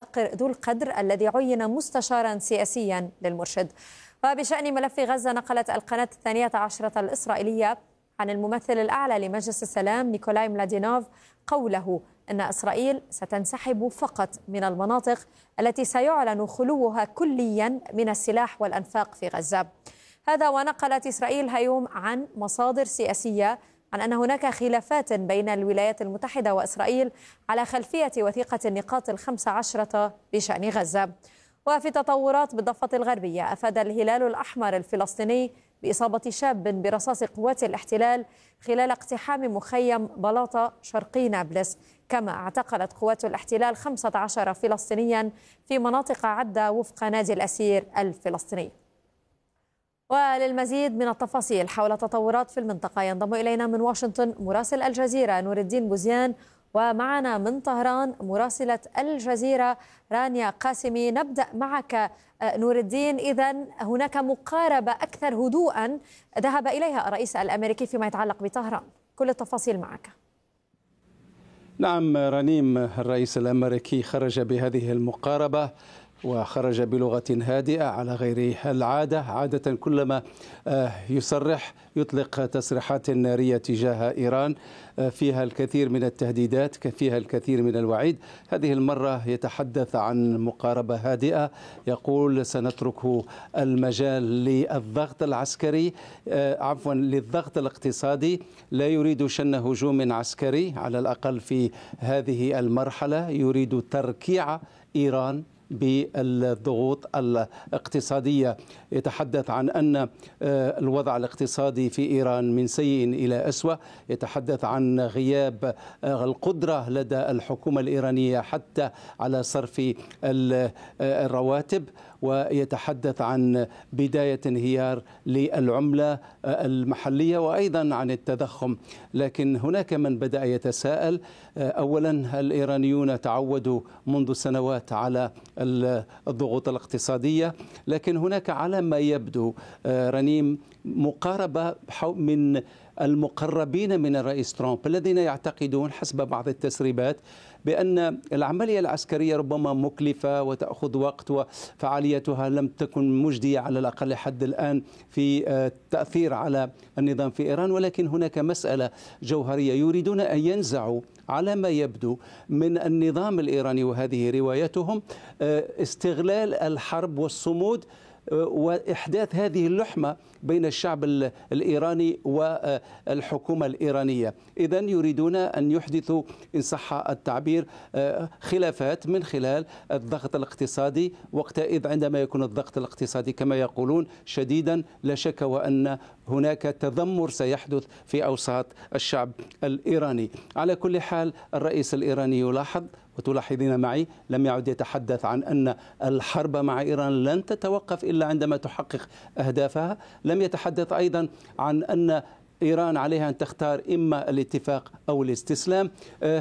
ذو القدر الذي عين مستشارا سياسيا للمرشد. وبشأن ملف غزة، نقلت القناة 12 الإسرائيلية عن الممثل الأعلى لمجلس السلام نيكولاي ملادينوف قوله أن إسرائيل ستنسحب فقط من المناطق التي سيعلن خلوها كليا من السلاح والأنفاق في غزة. هذا ونقلت إسرائيل هيوم عن مصادر سياسية عن أن هناك خلافات بين الولايات المتحدة وإسرائيل على خلفية وثيقة النقاط 15 بشأن غزة. وفي تطورات بالضفة الغربية، أفاد الهلال الأحمر الفلسطيني بإصابة شاب برصاص قوات الاحتلال خلال اقتحام مخيم بلاطة شرقي نابلس، كما اعتقلت قوات الاحتلال 15 فلسطينيا في مناطق عدة وفق نادي الأسير الفلسطيني. وللمزيد من التفاصيل حول تطورات في المنطقة ينضم إلينا من واشنطن مراسل الجزيرة نور الدين بوزيان، ومعنا من طهران مراسلة الجزيرة رانيا قاسمي. نبدأ معك نور الدين. إذن هناك مقاربة أكثر هدوءا ذهب إليها الرئيس الأمريكي فيما يتعلق بطهران، كل التفاصيل معك. نعم رنيم، الرئيس الأمريكي خرج بهذه المقاربة وخرج بلغة هادئة على غير العادة. عادة كلما يصرح يطلق تصريحات نارية تجاه إيران فيها الكثير من التهديدات، فيها الكثير من الوعيد. هذه المرة يتحدث عن مقاربة هادئة، يقول سنترك المجال للضغط العسكري، للضغط الاقتصادي. لا يريد شن هجوم عسكري على الأقل في هذه المرحلة، يريد تركيع إيران بالضغوط الاقتصادية. يتحدث عن أن الوضع الاقتصادي في إيران من سيء إلى أسوأ، يتحدث عن غياب القدرة لدى الحكومة الإيرانية حتى على صرف الرواتب، ويتحدث عن بداية انهيار للعملة المحلية وأيضا عن التضخم. لكن هناك من بدأ يتساءل. أولا، الإيرانيون تعودوا منذ سنوات على الضغوط الاقتصادية، لكن هناك على ما يبدو رنيم مقاربة من المقربين من الرئيس ترامب الذين يعتقدون حسب بعض التسريبات بأن العملية العسكرية ربما مكلفة وتأخذ وقت وفعاليتها لم تكن مجدية على الأقل حد الآن في التأثير على النظام في إيران، ولكن هناك مسألة جوهرية. يريدون أن ينزعوا على ما يبدو من النظام الإيراني، وهذه روايتهم، استغلال الحرب والصمود وإحداث هذه اللحمة بين الشعب الإيراني والحكومة الإيرانية. إذن يريدون أن يحدثوا إن صح التعبير خلافات من خلال الضغط الاقتصادي. وقتئذ عندما يكون الضغط الاقتصادي كما يقولون شديدا، لا شك وأن هناك تذمر سيحدث في أوساط الشعب الإيراني. على كل حال، الرئيس الإيراني يلاحظ وتلاحظين معي لم يعد يتحدث عن أن الحرب مع إيران لن تتوقف إلا عندما تحقق أهدافها. لم يتحدث أيضا عن أن إيران عليها أن تختار إما الاتفاق أو الاستسلام.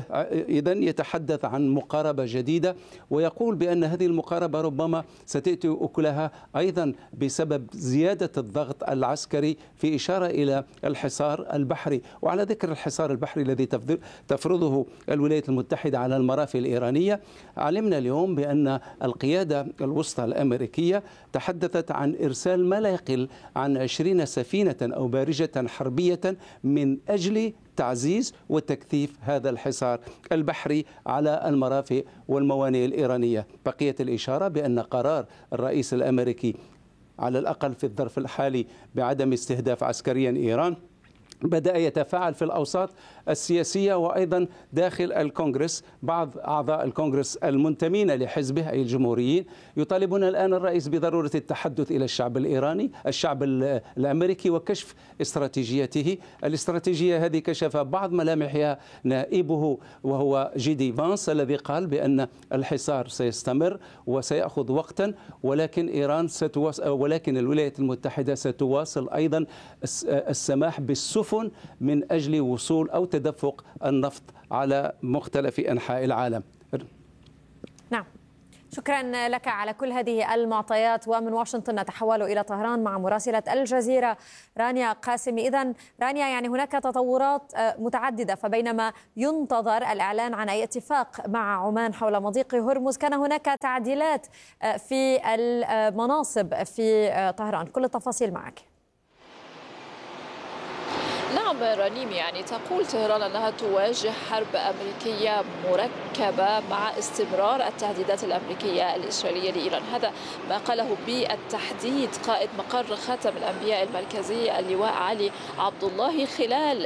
إذن يتحدث عن مقاربة جديدة، ويقول بأن هذه المقاربة ربما ستأتي أكلها أيضا بسبب زيادة الضغط العسكري، في إشارة إلى الحصار البحري. وعلى ذكر الحصار البحري الذي تفرضه الولايات المتحدة على المرافئ الإيرانية، علمنا اليوم بأن القيادة الوسطى الأمريكية تحدثت عن إرسال ما لا يقل عن 20 سفينة أو بارجة حربية من أجل تعزيز وتكثيف هذا الحصار البحري على المرافئ والموانئ الإيرانية. بقية الإشارة بأن قرار الرئيس الأمريكي على الأقل في الظرف الحالي بعدم استهداف عسكريا إيران بدأ يتفاعل في الأوساط السياسية وأيضا داخل الكونغرس. بعض أعضاء الكونغرس المنتمين لحزبه أي الجمهوريين يطالبون الآن الرئيس بضرورة التحدث إلى الشعب الإيراني، الشعب الأمريكي، وكشف استراتيجيته. الاستراتيجية هذه كشف بعض ملامحها نائبه وهو جيدي فانس، الذي قال بأن الحصار سيستمر وسيأخذ وقتا، ولكن الولايات المتحدة ستواصل أيضا السماح بالسفن من أجل وصول أو تدفق النفط على مختلف أنحاء العالم. نعم، شكرا لك على كل هذه المعطيات. ومن واشنطن نتحول إلى طهران مع مراسلة الجزيرة رانيا قاسمي. إذن رانيا، يعني هناك تطورات متعددة، فبينما ينتظر الإعلان عن أي اتفاق مع عمان حول مضيق هرمز، كان هناك تعديلات في المناصب في طهران. كل التفاصيل معك. نعم رنيم، يعني تقول طهران أنها تواجه حرب أمريكية مركبة مع استمرار التهديدات الأمريكية الإسرائيلية لإيران. هذا ما قاله بالتحديد قائد مقر خاتم الأنبياء المركزي اللواء علي عبد الله خلال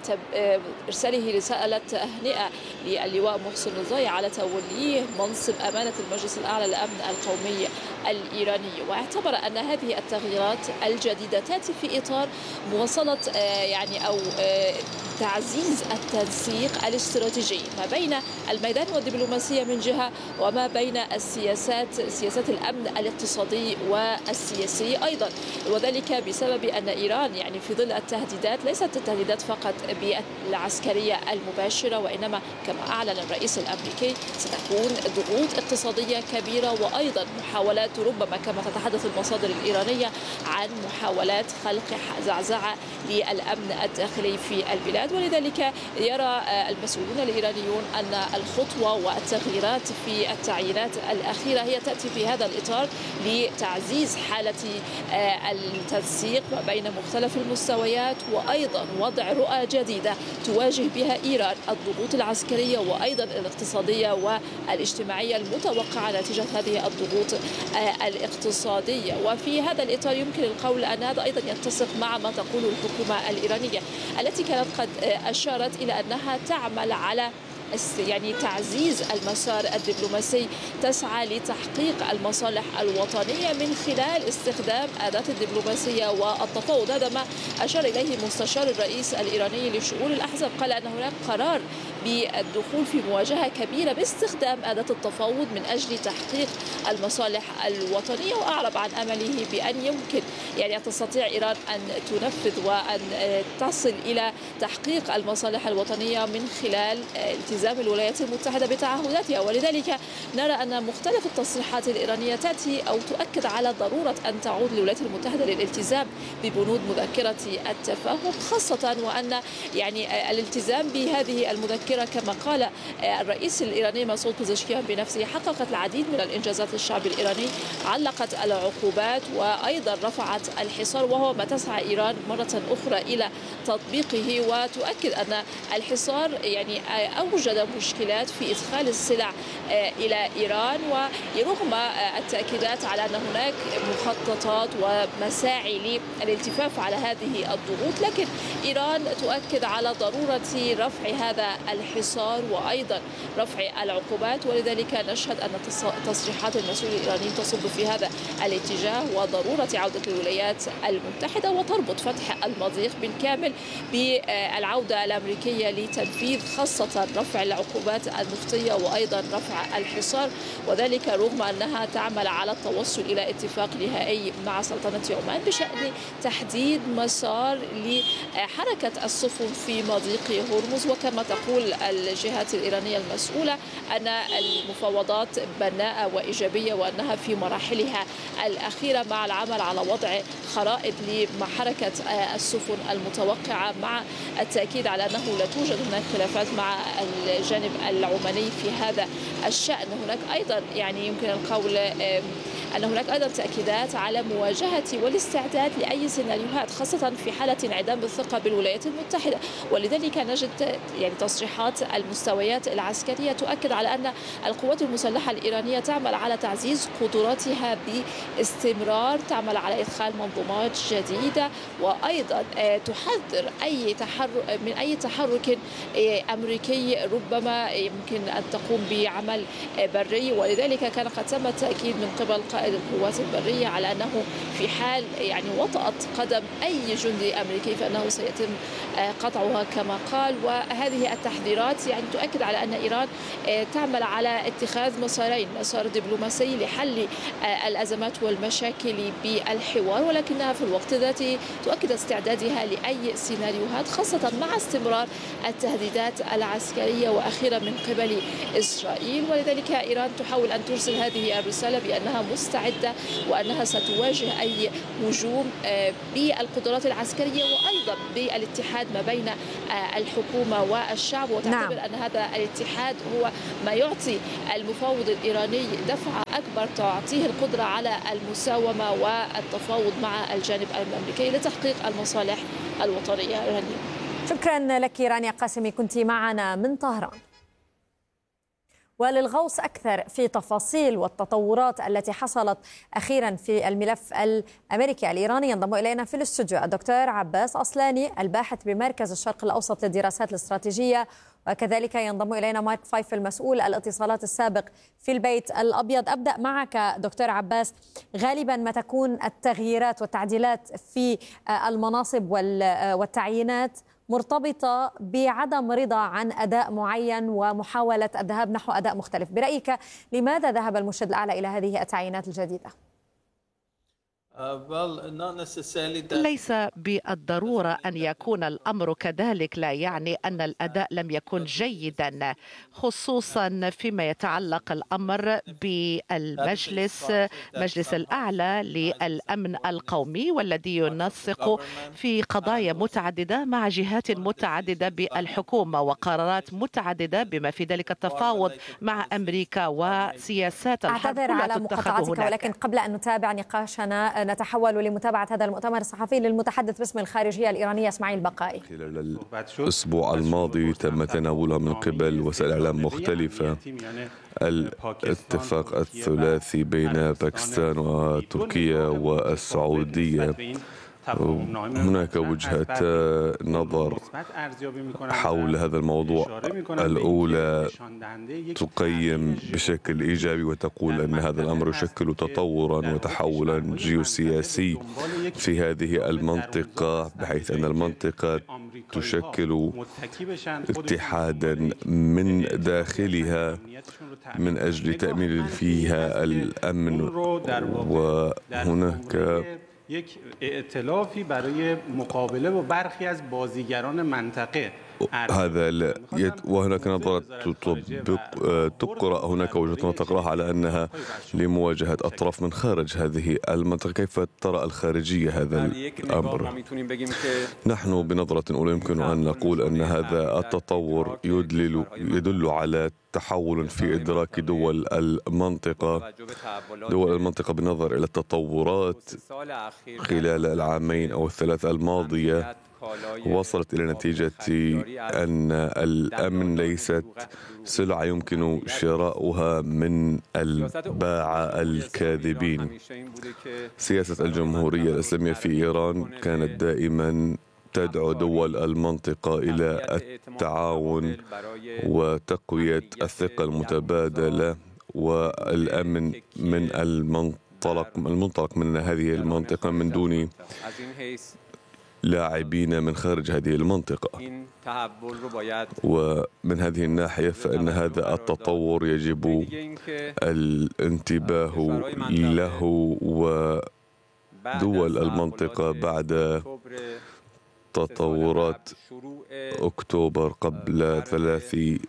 إرساله رسالة تهنئة للواء محسن رضاي على توليه منصب أمانة المجلس الأعلى للأمن القومي الإيراني. واعتبر أن هذه التغييرات الجديدة تأتي في إطار مواصلة أو تعزيز التنسيق الاستراتيجي ما بين الميدان والدبلوماسية من جهة، وما بين سياسات الأمن الاقتصادي والسياسي أيضا، وذلك بسبب أن إيران في ظل التهديدات ليست التهديدات فقط بالعسكرية المباشرة، وإنما كما أعلن الرئيس الأمريكي ستكون ضغوط اقتصادية كبيرة، وأيضا محاولات ربما كما تتحدث المصادر الإيرانية عن محاولات خلق زعزعة للأمن الداخلي في البلاد. ولذلك يرى المسؤولون الإيرانيون أن الخطوة والتغييرات في التعيينات الأخيرة هي تأتي في هذا الإطار لتعزيز حالة التنسيق ما بين مختلف المستويات، وأيضا وضع رؤى جديدة تواجه بها إيران الضغوط العسكرية وأيضا الاقتصادية والاجتماعية المتوقعة نتيجة هذه الضغوط الاقتصادية. وفي هذا الإطار يمكن القول أن هذا أيضا يتسق مع ما تقوله الحكومة الإيرانية التي كانت قد أشارت إلى أنها تعمل على تعزيز المسار الدبلوماسي، تسعى لتحقيق المصالح الوطنية من خلال استخدام أداة الدبلوماسية والتفاوض. هذا ما أشار إليه مستشار الرئيس الإيراني لشؤون الأحزاب، قال أن هناك قرار بالدخول في مواجهة كبيرة باستخدام أداة التفاوض من أجل تحقيق المصالح الوطنية، وأعرب عن أمله بأن يمكن أن تستطيع إيران أن تنفذ وأن تصل إلى تحقيق المصالح الوطنية من خلال التزام الولايات المتحدة بتعهداتها. ولذلك نرى أن مختلف التصريحات الإيرانية تأتي أو تؤكد على ضرورة أن تعود الولايات المتحدة للالتزام ببنود مذكرة التفاهم، خاصة وأن الالتزام بهذه المذكرة كما قال الرئيس الإيراني مسعود بزشكيان بنفسه حققت العديد من الإنجازات للشعب الإيراني، علقت العقوبات وأيضا رفعت الحصار، وهو ما تسعى إيران مرة أخرى إلى تطبيقه. وتؤكد أن الحصار أوجد مشكلات في إدخال السلع إلى إيران، ورغم التأكيدات على أن هناك مخططات ومساعي للالتفاف على هذه الضغوط، لكن إيران تؤكد على ضرورة رفع هذا الحصار وأيضا رفع العقوبات. ولذلك نشهد أن تصريحات المسؤول الإيراني تصب في هذا الاتجاه، وضرورة عودة الولايات المتحدة وتربط فتح المضيق بالكامل بالعودة الأمريكية لتنفيذ خاصة رفع العقوبات النفطية وأيضا رفع الحصار، وذلك رغم أنها تعمل على التوصل إلى اتفاق نهائي مع سلطنة عمان بشأن تحديد مسار لحركة السفن في مضيق هرمز. وكما تقول الجهات الإيرانية المسؤولة أن المفاوضات بناءة وإيجابية، وأنها في مراحلها الأخيرة مع العمل على وضع خرائط لحركة السفن المتوقعة، مع التأكيد على أنه لا توجد هناك خلافات مع الجانب العماني في هذا الشأن. هناك أيضا يمكن القول أن هناك أيضا تأكيدات على مواجهة والاستعداد لأي سيناريوهات، خاصة في حالة انعدام الثقة بالولايات المتحدة. ولذلك نجد تصريحات المستويات العسكرية تؤكد على أن القوات المسلحة الإيرانية تعمل على تعزيز قدراتها باستمرار، تعمل على إدخال منظومات جديدة، وأيضا تحذر من أي تحرك أمريكي ربما يمكن أن تقوم بعمل بري. ولذلك كان قد تم التأكيد من قبل قائد القوات البرية على أنه في حال وطأت قدم أي جندي أمريكي فإنه سيتم قطعها كما قال. وهذه التحذيرات تؤكد على أن إيران تعمل على اتخاذ مسار دبلوماسي لحل الأزمات والمشاكل بالحوار، ولكنها في الوقت ذاته تؤكد استعدادها لأي سيناريوهات، خاصة مع استمرار التهديدات العسكرية وأخيرا من قبل إسرائيل. ولذلك إيران تحاول أن ترسل هذه الرسالة بأنها مستعدة وأنها ستواجه أي هجوم بالقدرات العسكرية وأيضا بالاتحاد ما بين الحكومة والشعب، وتعتبر أن هذا الاتحاد هو ما يعطي المفاوض الإيراني دفعة أكبر تعطيه القدرة على المساومة والتفاوض مع الجانب الأمريكي لتحقيق المصالح الوطنية الإيرانية. شكرا لك رانيا قاسمي، كنت معنا من طهران. وللغوص أكثر في تفاصيل والتطورات التي حصلت أخيرا في الملف الأمريكي الإيراني ينضم إلينا في الاستوديو الدكتور عباس أصلاني الباحث بمركز الشرق الأوسط للدراسات الاستراتيجية، وكذلك ينضم إلينا مارك فايف المسؤول الاتصالات السابق في البيت الأبيض. أبدأ معك دكتور عباس، غالبا ما تكون التغييرات والتعديلات في المناصب والتعيينات مرتبطة بعدم رضا عن أداء معين ومحاولة الذهاب نحو أداء مختلف. برأيك لماذا ذهب المرشد الأعلى إلى هذه التعيينات الجديدة؟ ليس بالضرورة أن يكون الأمر كذلك، لا يعني أن الأداء لم يكن جيدا، خصوصا فيما يتعلق الأمر بالمجلس مجلس الأعلى للأمن القومي، والذي ينسق في قضايا متعددة مع جهات متعددة بالحكومة وقرارات متعددة بما في ذلك التفاوض مع أمريكا وسياسات الحرب. أعتذر على مقاطعتك، ولكن قبل أن نتابع نقاشنا نتحول لمتابعة هذا المؤتمر الصحفي للمتحدث باسم الخارجية الإيرانية إسماعيل بقائي. خلال الأسبوع الماضي تم تناولها من قبل وسائل إعلام مختلفة الاتفاق الثلاثي بين باكستان وتركيا والسعودية. هناك وجهة نظر حول هذا الموضوع. الأولى تقيم بشكل إيجابي وتقول أن هذا الأمر يشكل تطورا وتحولا جيوسياسي في هذه المنطقة، بحيث أن المنطقة تشكل اتحادا من داخلها من أجل تأمين فيها الأمن، وهناك یک ائتلافی برای مقابله با برخی از بازیگران منطقه. هذا وهناك نظرة تقرأ، هناك وجهة تقرأ على أنها لمواجهة أطراف من خارج هذه المنطقة. كيف ترى الخارجية هذا الأمر؟ نحن بنظرة أولى يمكن أن نقول أن هذا التطور يدل على تحول في إدراك دول المنطقة بالنظر إلى التطورات خلال العامين أو الثلاثة الماضية. وصلت إلى نتيجة أن الأمن ليست سلعة يمكن شراؤها من الباعة الكاذبين. سياسة الجمهورية الإسلامية في إيران كانت دائما تدعو دول المنطقة إلى التعاون وتقوية الثقة المتبادلة والأمن من المنطلق من هذه المنطقة من دون لاعبين من خارج هذه المنطقة. ومن هذه الناحية فإن هذا التطور يجب الانتباه له، ودول المنطقة بعد تطورات أكتوبر قبل 3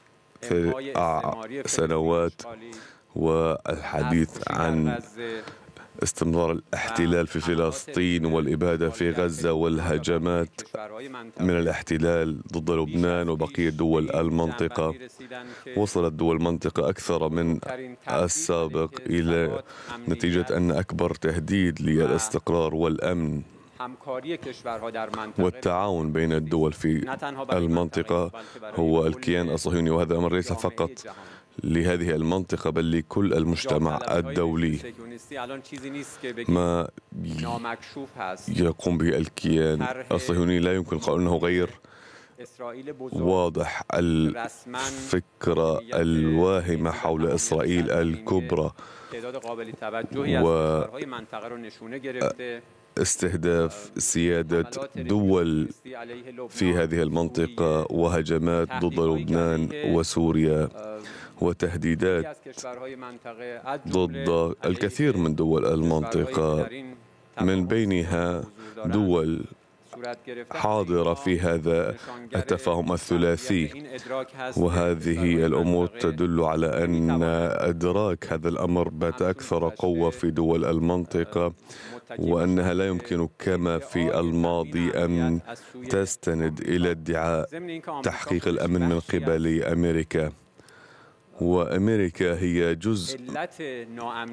سنوات والحديث عن استمرار الاحتلال في فلسطين والإبادة في غزة والهجمات من الاحتلال ضد لبنان وبقية دول المنطقة، وصلت دول المنطقة أكثر من السابق إلى نتيجة أن أكبر تهديد للاستقرار والأمن والتعاون بين الدول في المنطقة هو الكيان الصهيوني. وهذا أمر ليس فقط لهذه المنطقة بل لكل المجتمع الدولي. ما يقوم به الكيان الصهيوني لا يمكن قول أنه غير واضح الفكرة الواهمة حول إسرائيل الكبرى واستهداف سيادة دول في هذه المنطقة وهجمات ضد لبنان وسوريا وتهديدات ضد الكثير من دول المنطقة، من بينها دول حاضرة في هذا التفاهم الثلاثي. وهذه الأمور تدل على أن إدراك هذا الأمر بات أكثر قوة في دول المنطقة، وأنها لا يمكن كما في الماضي أن تستند إلى ادعاء تحقيق الأمن من قبل أمريكا. وأمريكا هي جزء